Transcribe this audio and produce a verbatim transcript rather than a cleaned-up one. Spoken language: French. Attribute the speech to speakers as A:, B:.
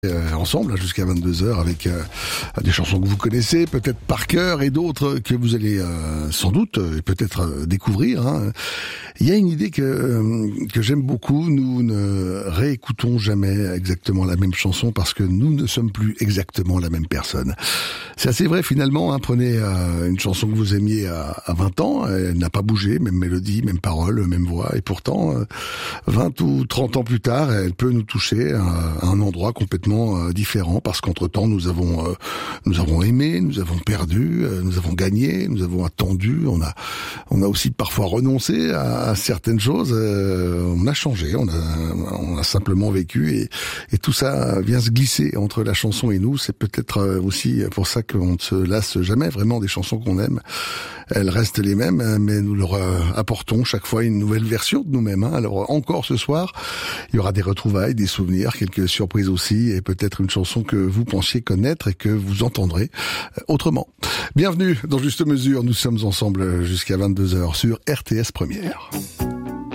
A: Euh, ensemble jusqu'à vingt-deux heures avec euh, des chansons que vous connaissez peut-être par cœur et d'autres que vous allez euh, sans doute et peut-être euh, découvrir. Hein. Il y a une idée que euh, que j'aime beaucoup. Nous ne réécoutons jamais exactement la même chanson parce que nous ne sommes plus exactement la même personne. C'est assez vrai finalement. Hein. Prenez euh, une chanson que vous aimiez à, à vingt ans, elle n'a pas bougé, même mélodie, même parole, même voix, et pourtant euh, vingt ou trente ans plus tard, elle peut nous toucher à, à un endroit complètement différent parce qu'entre-temps nous avons euh, nous avons aimé, nous avons perdu, euh, nous avons gagné, nous avons attendu, on a on a aussi parfois renoncé à, à certaines choses, euh, on a changé, on a on a simplement vécu et et tout ça vient se glisser entre la chanson et nous. C'est peut-être aussi pour ça qu'on ne se lasse jamais vraiment des chansons qu'on aime. Elles restent les mêmes, mais nous leur apportons chaque fois une nouvelle version de nous-mêmes. Hein. Alors encore ce soir, il y aura des retrouvailles, des souvenirs, quelques surprises aussi, et peut-être une chanson que vous pensiez connaître et que vous entendrez autrement. Bienvenue dans Juste Mesure, nous sommes ensemble jusqu'à vingt-deux heures sur R T S Première.